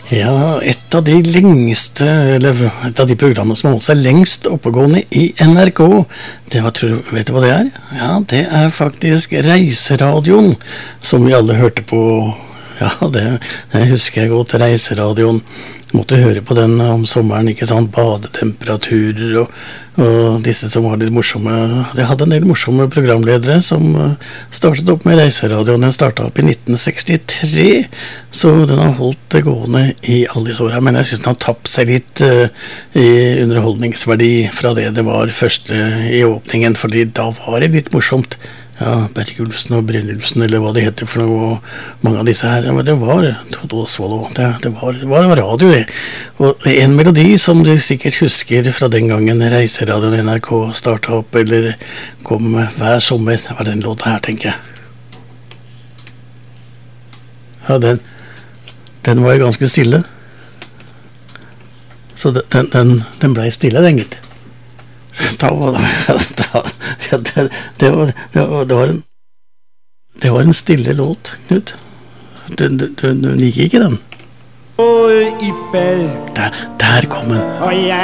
Ja, et av de lengste, eller et av de programmene som har holdt seg lengst oppegående i NRK, det var, vet du hva det er? Ja, det er faktisk Reiseradioen, som vi alle hørte på. Ja, det husker jeg godt, Reiseradioen. Måtte høre på den om sommeren, ikke sant, badetemperaturer og disse som var litt morsomme. De hadde en del morsomme programledere som startet opp med Reiseradioen. Den startet opp i 1963, så den har holdt det gående i alle disse årene. Men jeg synes den har tapt seg litt i underholdningsverdi fra det var første i åpningen, fordi da var det litt morsomt. Ja, Bergulfsen og Brynulfsen, eller hva det heter for noe, mange av disse her, men det var Todd Oswald, det var radio det. Og en melodi som du sikkert husker fra den gangen Reiseradioen NRK startet opp, eller kom hver sommer, var den låta her, tenker jeg. Ja, den var jo ganske stille. Så den ble stille, den gitt. Det var en stille låt, Knut. Du liker ikke den? Der kom den.